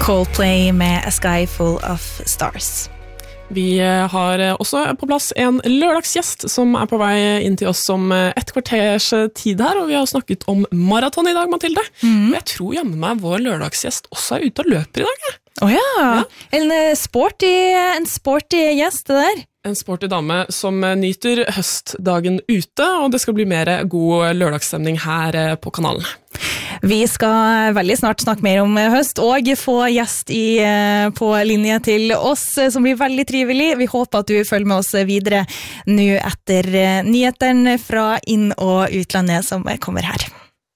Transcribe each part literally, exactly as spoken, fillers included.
Coldplay med A Sky Full of Stars. Vi har også på plass en lørdagsgjest som er på vei inn til oss om et kvarters tid her, og vi har snakket om maraton i dag, Mathilde. Mm. Jeg tror jammen meg vår lørdagsgjest også er ute og løper i dag. Åh oh ja. ja, en sporty, en sporty gjest det der. En sporty dame som nyter høstdagen ute, og det skal bli mer god lørdagsstemning her på kanalen. Vi skal veldig snart snakke mer om høst, og få gjest i, på linje til oss, som blir veldig trivelig. Vi håper at du følger med oss videre nå etter nyhetene fra inn- og utlandet som kommer her.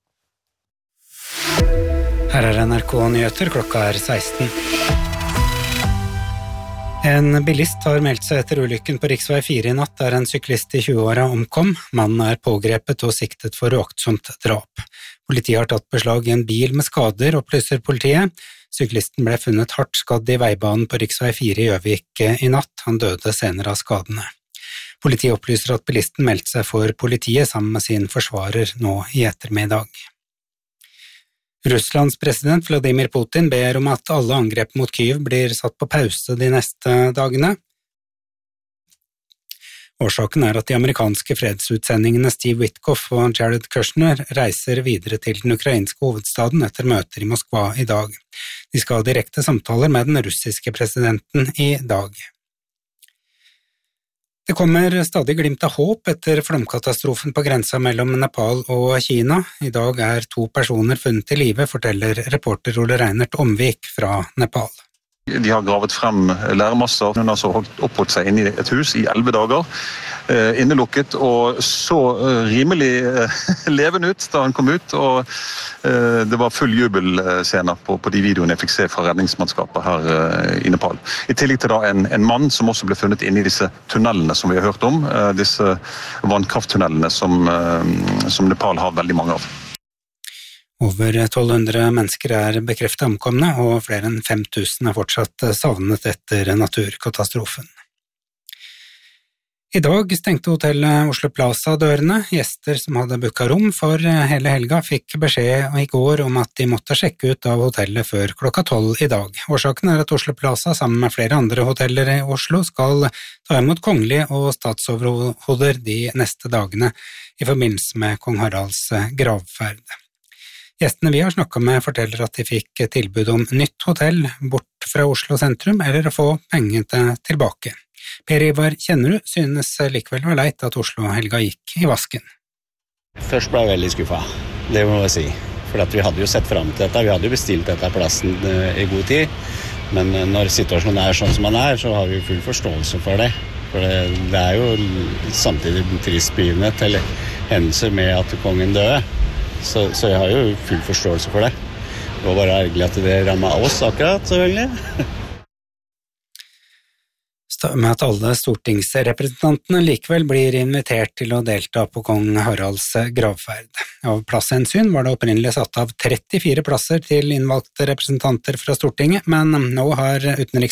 Her er N R K-nyheter, klokka er seksten. En bilist har meldt seg etter ulykken på riksvei fire i natt, der en syklist i tjue-åra omkom. Mannen er pågrepet og siktet for uaktsomt drap. Politiet har tatt beslag i en bil med skader, opplyser politiet. Syklisten ble funnet hardt skadd i veibanen på riksvei fire i Gjøvik i natt. Han døde senere av skadene. Politiet opplyser at bilisten meldte seg for politiet sammen med sin forsvarer nå i ettermiddag. Russlands president Vladimir Putin ber om at alle angrep mot Kyiv blir satt på pause de neste dagene. Årsaken er at de amerikanske fredsutsendingene Steve Witkoff og Jared Kushner reiser videre til den ukrainske hovedstaden etter møter i Moskva i dag. De skal ha direkte samtaler med den russiske presidenten i dag. Det kommer stadig glimt av håp etter flomkatastrofen på grensa mellom Nepal og Kina. I dag er to personer funnet til live, forteller reporter Ole Reinert Omvik fra Nepal. De har gravet frem lærmasser. Hun har så oppholdt seg inne i et hus i elleve dager, eh, innelukket, og så eh, rimelig eh, levende ut da hun kom ut, og eh, det var full jubelscener på, på de videoene jeg fikk se fra redningsmannskapet her eh, i Nepal. I tillegg til da en, en mann som også ble funnet inne i disse tunnelene som vi har hørt om, eh, disse vannkrafttunnelene som, eh, som Nepal har veldig mange av. Over tolv hundre mennesker er bekreftet omkomne, og flere enn fem tusen er fortsatt savnet etter naturkatastrofen. I dag stengte hotellet Oslo Plaza dørene. Gjester som hadde booket rom for hele helga fikk beskjed i går om at de måtte sjekke ut av hotellet før klokka tolv i dag. Årsaken er at Oslo Plaza sammen med flere andre hoteller i Oslo skal ta imot kongelige og statsoverhoder de neste dagene i forbindelse med kong Haralds gravferd. Gjestene vi har snakket med forteller at de fikk tilbud om nytt hotell bort fra Oslo sentrum, eller å få pengene tilbake. Per Ivar Kjennerud synes likevel var leit at Oslo-helga gikk i vasken. Først ble jeg veldig skuffet, det må jeg si. For at vi hadde jo sett frem til dette, vi hadde jo bestilt dette plassen i god tid. Men når situasjonen er sånn som den er, så har vi full forståelse for det. For det, det er jo samtidig en trist begivenhet, eller hendelse med at kongen døde. Så, så jeg har jo full forståelse for det. Det var bare ergerlig at det rammet oss akkurat, selvfølgelig. Med at alle stortingsrepresentantene likevel blir invitert til å delta på kong Haralds gravferd. Av plasshensyn var det opprinnelig satt av trettifire plasser til innvalgte representanter fra Stortinget, men nå har utenriks